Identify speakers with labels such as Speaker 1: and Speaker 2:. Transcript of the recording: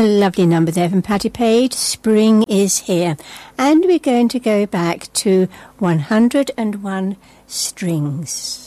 Speaker 1: Lovely number there from Patti Page, Spring is Here. And we're going to go back to 101 Strings.